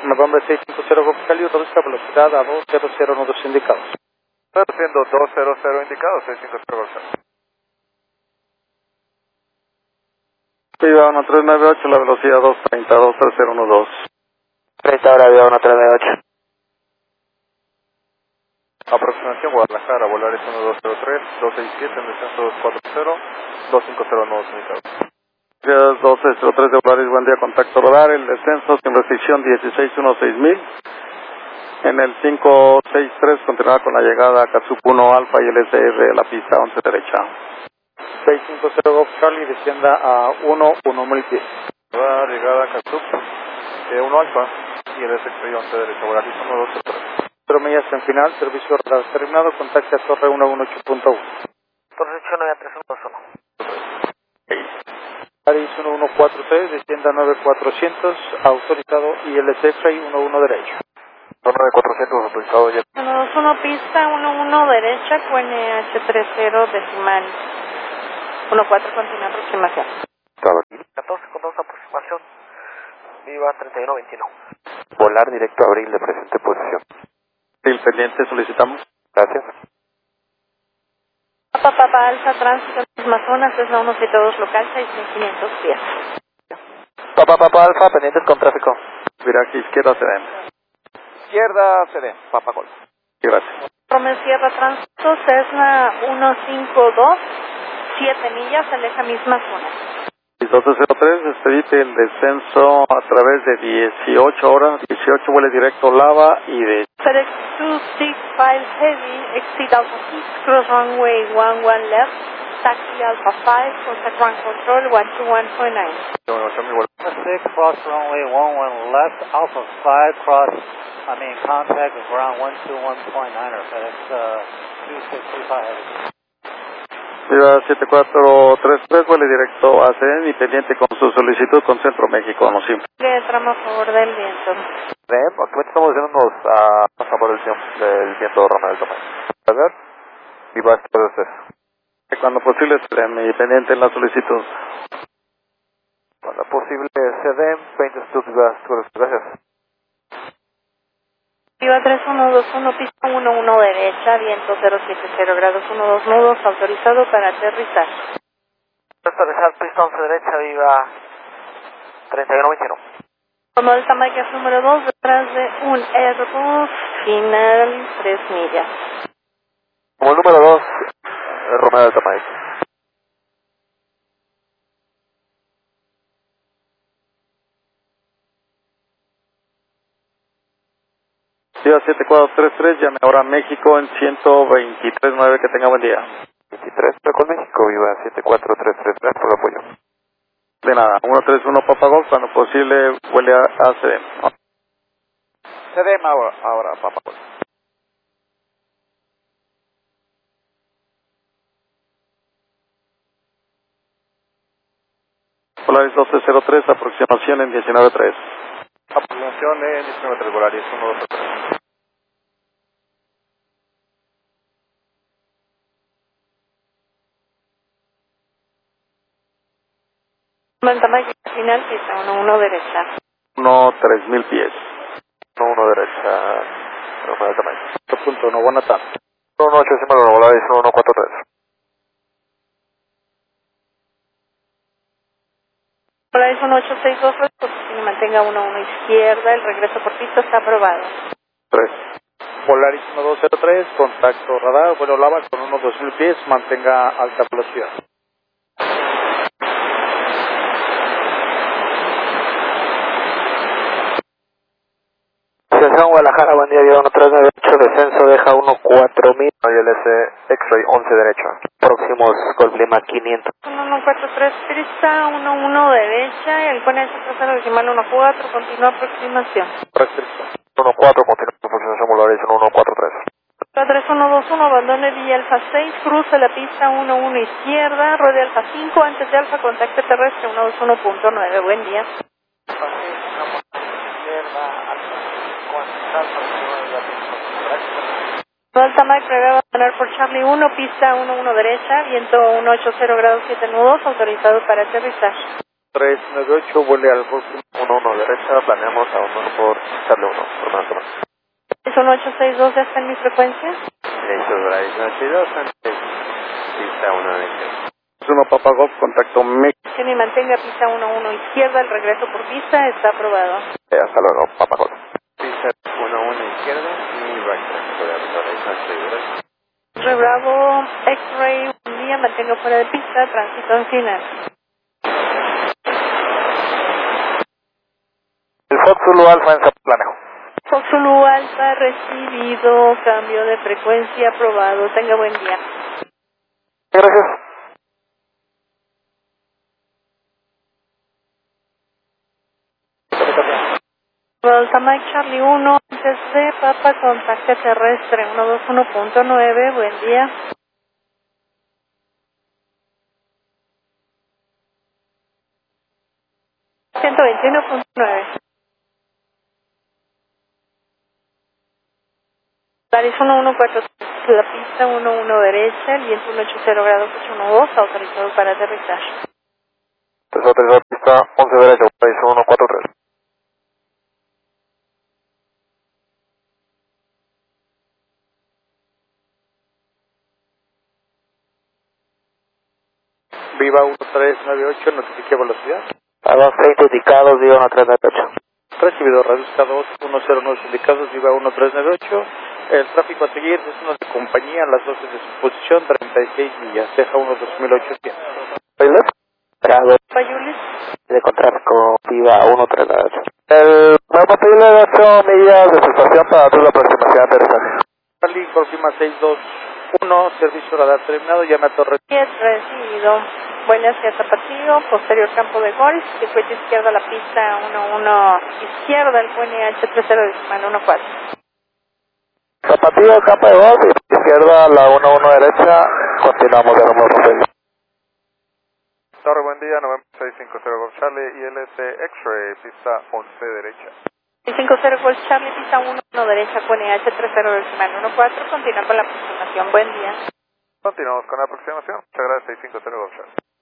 November 650 Golf Charlie, autoriza velocidad a 200 nudos indicados. Haciendo 200 indicados, 650 Golf Charlie. Viva 1398, la velocidad 230, 23012. 30 ahora, Viva 1398. Aproximación Guadalajara, Volaris 1203, 267 en descenso 240, 250 nudos indicados. 1203 de Volaris, buen día, contacto radar, el descenso sin restricción 1616.000. En el 563 continuará con la llegada a Katsup 1 Alfa y el SR, la pista 11 derecha. 650 Golf Charlie, descienda a 1000 pies. Llegada a Katsup 1 Alfa y el SR 11 derecha, Volaris 1203. 0 millas en final, servicio radar terminado, contacte a Torre 118.1. Torre 1 y 3121. Paris 1143, descienda 9400, autorizado ILC Frey 11 derecho. 9400 autorizado ya. 121 pista, 11 derecha, QNH30 decimal. 14 continúa aproximación. 14 con 2 aproximación. Viva 3121. Volar directo a abril de presente posición. El pendiente solicitamos. Gracias. Papa Alfa, tránsito en la misma zona, Cessna 172 local, 6500 pies. Papa Alfa, pendientes con tráfico. Viraje izquierda, se den. Izquierda, CD, Papa Golf. Gracias. Romeo Sierra, tránsito, Cessna 152, 7 millas, aleja misma zona. 1203, expedite el descenso a través de 18 horas, 18 vuele directo Lava y de FedEx 265 Heavy, exceed Alpha 6, cross runway 11 left, taxi Alpha 5, contact ground control 121.9. 6, cross runway 11 left, Alpha 5, contact ground 121.9, FedEx 2635 Heavy. Viva 7433, vuele directo a CN y pendiente con su solicitud con Centro México, no simple. Tramo a favor del viento. Actualmente estamos haciéndonos a favor del viento Rafael Tomás. A ver, Viva 723. Cuando posible, y pendiente en la solicitud. Cuando posible, CD, 20 Viva 723. Gracias. Viva 3121, pista 11 derecha, viento 070 grados 12 nudos, autorizado para aterrizar. Aterrizar, pista 11 derecha, Viva 3121. Como Delta Mike número 2, detrás de un Airbus, final 3 millas. Como el número 2, Romeo Delta Mike. Viva 7433, llame ahora a México en 123.9, que tenga buen día. 23, con México, Viva 7433, gracias por el apoyo. De nada, 131 Papa Golf, cuando posible vuele a CDM. CDM ahora Papa Golf. Volaris 1203, aproximación en 19.3. Aproximación en 19.3, Volaris 123. Delta Mike final, pista 11 derecha. 3.000 pies. 1 derecha, Romeo Delta Mike. 8.1, buena tarde. 185, Volaris 143. Volaris 1862, y mantenga 11 izquierda, el regreso por pista está aprobado. 3. Volaris 1203, contacto radar, vuelo Lava con unos 2000 pies, mantenga alta velocidad. Estación Guadalajara, buen día, Viva 1398, descenso deja 14000. ILS X-Ray 11 derecha. Próximos Golf Lima 500. 1143 pista, 11 derecha, el QNH trasero decimal 14, continúa aproximación. Restricción. 14, continúa aproximación Volaris 143. 3121, abandone Villa Alfa 6, cruce la pista 11 izquierda, ruede Alfa 5, antes de Alfa, contacto terrestre 121.9, buen día. Delta Mike prevé abandonar por Charlie 1, pista 11 derecha, viento 180 grados 7 nudos, autorizado para aterrizar. 398, vuele al Golf 11 derecha, planeamos a 1. por Charlie 1, Romeo Alto Mayo. Es 1862, ¿ya está en mi frecuencia? Derecho, Bryce 92, antes, pista 1 de 1 Papa Golf, contacto México. Que me mantenga pista 11 izquierda, el regreso por pista está aprobado. Hasta luego, Papa Golf. Pista 11 izquierda y right sobre Bryce. Bravo, X-Ray, un día, mantengo fuera de pista, tránsito en final. El Fox Zulu Alfa en Zaplanejo. Fox Zulu Alfa recibido, cambio de frecuencia aprobado. Tenga buen día. Gracias. Delta Mike Charlie 1, antes de Papa, contacto terrestre 121.9, buen día. .9. Paris 1146, la pista 11 derecha, el viento 180 grados 812, autorizado para aterrizar. Autorizado pista 11 derecha, Paris 143. Viva 1398, notifique velocidad. A 230 indicados, Viva 1398. Recibido, radio K2, 109 indicados, Viva 1398. El tráfico a seguir es una compañía, las 12 de su posición, 36 millas, deja 2800. ¿Payles? Bravo, Payulis, de contratco, Viva 1398. El nuevo payle de 8 millas de su estación para hacer la aproximación de aterrizaje. Charlie, confirma 621, servicio radar terminado, llame a Torre. 10 recibido. Vuela hacia Zapatillo, posterior campo de golf, circuito izquierda la pista 11 izquierda, el QNH 30.14. Zapatillo, campo de golf, izquierda la 11 derecha, continuamos de nuevo papel. Torre, buen día, November 650 Golf Charlie, ILS X-Ray, pista 11 derecha. 50 Golf Charlie, pista 11 derecha, QNH 30.14, continúa con la aproximación, buen día. Continuamos con la aproximación, muchas gracias, 650 Golf Charlie.